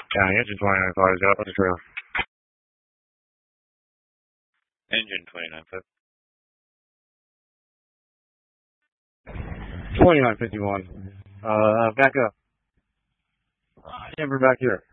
County engine 29 fires out on the trail. Engine 29 foot. 2951. Back up. Denver back here.